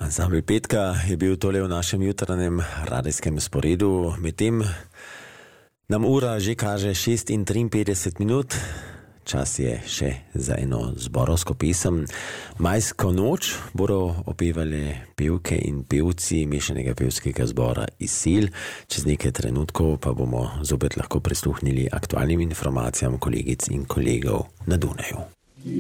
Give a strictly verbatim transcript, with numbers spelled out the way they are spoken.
Ansambel Petka je bil tole v našem jutranjem radijskem sporedu, medtem nam ura že kaže šest in triinpetdeset minut. Čas je še za eno zborovsko pesem. Majsko noč bodo opevali pevke in pevci mešanega pevskega zbora Izselj. Čez nekaj trenutkov pa bomo zopet lahko prisluhnili aktualnim informacijam kolegic in kolegov na Dunaju.